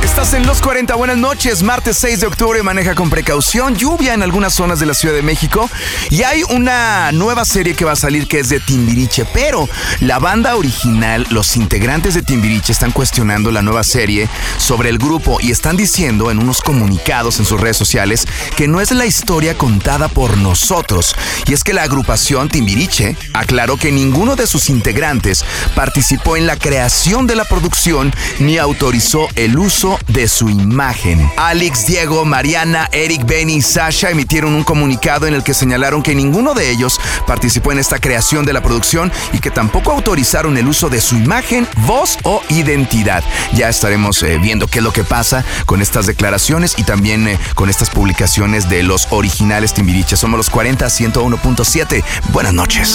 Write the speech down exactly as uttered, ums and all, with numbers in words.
Estás en Los cuarenta, buenas noches, martes seis de octubre, maneja con precaución, lluvia en algunas zonas de la Ciudad de México y hay una nueva serie que va a salir que es de Timbiriche, pero la banda original, los integrantes de Timbiriche están cuestionando la nueva serie sobre el grupo y están diciendo en unos comunicados en sus redes sociales que no es la historia contada por nosotros, y es que la agrupación Timbiriche aclaró que ninguno de sus integrantes participó en la creación de la producción ni autorizó el uso de su imagen. Alex, Diego, Mariana, Eric, Benny y Sasha emitieron un comunicado en el que señalaron que ninguno de ellos participó en esta creación de la producción y que tampoco autorizaron el uso de su imagen, voz o identidad. Ya estaremos eh, viendo qué es lo que pasa con estas declaraciones y también eh, con estas publicaciones de los originales Timbiriche. Somos Los cuarenta, ciento uno punto siete. Buenas noches.